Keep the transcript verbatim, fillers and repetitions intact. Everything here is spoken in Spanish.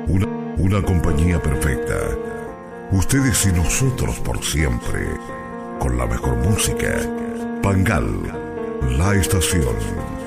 Una, una compañía perfecta. Ustedes y nosotros por siempre. Con la mejor música. Pangal, la estación.